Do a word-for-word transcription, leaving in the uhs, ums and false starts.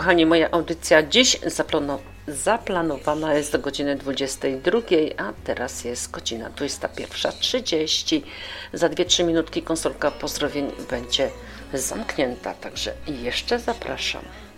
kochani, moja audycja dziś zaplano, zaplanowana jest do godziny dwudziestej drugiej, a teraz jest godzina dwudziesta pierwsza trzydzieści. Za dwie trzy minutki konsolka pozdrowień będzie zamknięta, także jeszcze zapraszam.